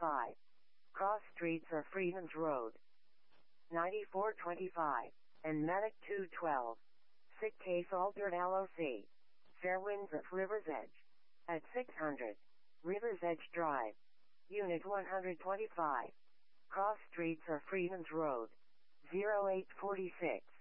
9425. Cross Streets or Freedoms Road. 9425. And Medic 212. Sick case altered LOC. Fairwinds at River's Edge. At 600. River's Edge Drive. Unit 125. Cross Streets or Freedoms Road. 0846.